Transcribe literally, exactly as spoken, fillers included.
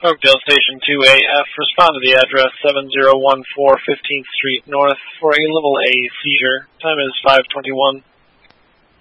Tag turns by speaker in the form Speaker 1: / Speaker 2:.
Speaker 1: Oakdale Station two A F, respond to the address seven zero one four fifteenth Street North for a level A seizure. Time is five twenty-one.